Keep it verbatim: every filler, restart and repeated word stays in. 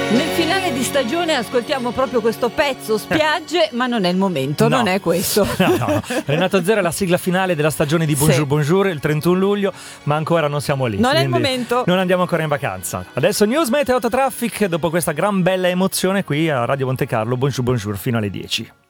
Nel finale di stagione ascoltiamo proprio questo pezzo, spiagge, ma non è il momento, No. non è questo. No, no. Renato Zero è la sigla finale della stagione di Bonjour Sì. Bonjour il trentuno luglio, ma ancora non siamo lì. Non è il quindi momento. Non andiamo ancora in vacanza. Adesso News Meteo Traffic, dopo questa gran bella emozione qui a Radio Monte Carlo. Bonjour Bonjour fino alle dieci.